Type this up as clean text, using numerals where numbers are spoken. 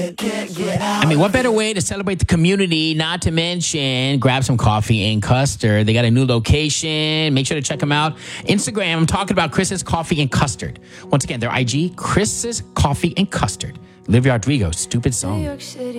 I mean, what better way to celebrate the community, not to mention grab some coffee and custard. They got a new location. Make sure to check them out. Instagram, I'm talking about Chris's Coffee and Custard. Once again, their IG, Chris's Coffee and Custard. Olivia Rodrigo, Stupid Song.